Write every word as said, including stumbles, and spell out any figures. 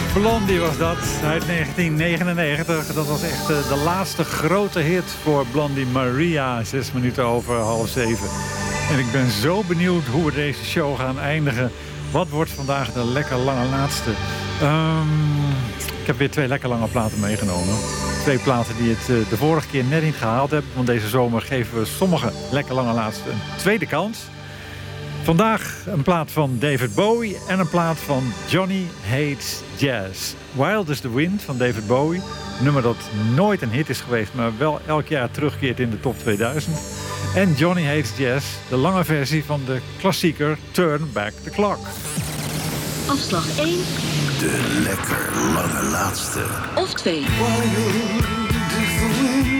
Blondie was dat, uit negentien negenennegentig. Dat was echt uh, de laatste grote hit voor Blondie. Maria, zes minuten over half zeven. En ik ben zo benieuwd hoe we deze show gaan eindigen. Wat wordt vandaag de lekker lange laatste? Um, ik heb weer twee lekker lange platen meegenomen. Twee platen die het uh, de vorige keer net niet gehaald hebben. Want deze zomer geven we sommige lekker lange laatste een tweede kans. Vandaag een plaat van David Bowie en een plaat van Johnny Hates Jazz. Wild is the Wind van David Bowie. Een nummer dat nooit een hit is geweest, maar wel elk jaar terugkeert in de top tweeduizend. En Johnny Hates Jazz, de lange versie van de klassieker Turn Back the Clock. Afslag één. De lekker lange laatste. Of twee. Wild is the wind.